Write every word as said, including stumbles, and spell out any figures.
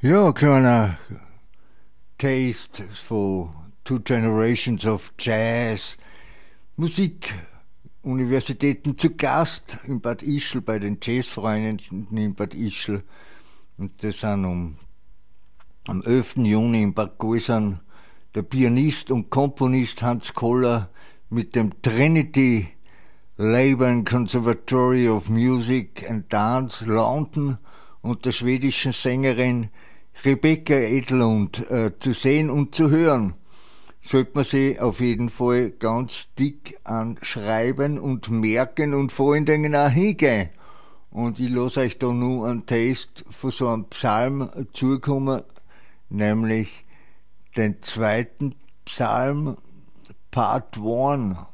Ja, kleiner Taste von Two Generations of Jazz, Musik, Universitäten zu Gast in Bad Ischl bei den Jazzfreunden in Bad Ischl. Und das sind um, am elften Juni in Bad Gäusern der Pianist und Komponist Hans Koller mit dem Trinity Laban Conservatory of Music and Dance London und der schwedischen Sängerin Rebecca Edlund äh, zu sehen und zu hören. Sollte man sie auf jeden Fall ganz dick anschreiben und merken und vor allen Dingen auch hingehen. Und ich lasse euch da nur einen Taste von so einem Psalm zukommen, nämlich den zweiten Psalm, Part eins.